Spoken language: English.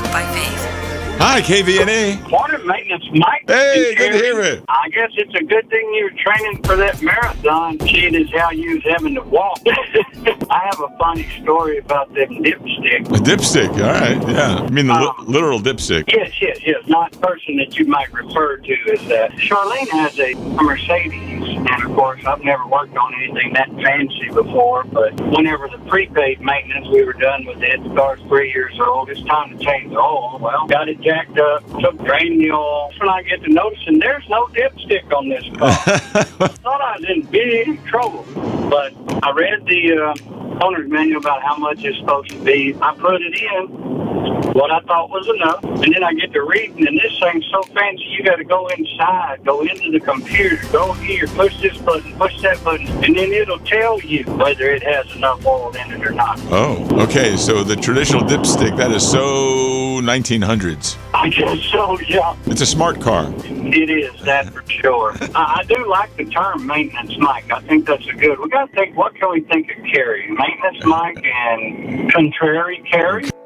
by Faith. Hi, KVNA. Morning, maintenance, Mike. Hey, good to hear it. I guess it's a good thing you're training for that marathon. Seeing as how you was having to walk. I have a funny story about them dipstick. A dipstick, all right, yeah. I mean the literal dipstick. Yes. Not the person that you might refer to as that. Charlene has a Mercedes, and of course, I've never worked on anything that fancy before, but whenever the prepaid maintenance, we were done with it. The car's 3 years old. It's time to change the oil. Well, got it jacked up, took drain the oil. That's when I get to noticing there's no dipstick on this car. Thought I was in big trouble, but I read the owner's manual about how much it's supposed to be. I put it in, what I thought was enough, and then I get to reading, and this thing's so fancy, you got to go inside, go into the computer, go here, push this button, push that button, and then it'll tell you whether it has enough oil in it or not. Oh, okay, so the traditional dipstick, that is so 1900s. I guess so, yeah. It's a smart car. It is, that for sure. I do like the term maintenance, Mike. I think that's a good. We got to think, what can we think of Carrie? Maintenance, Mike, and contrary Carrie?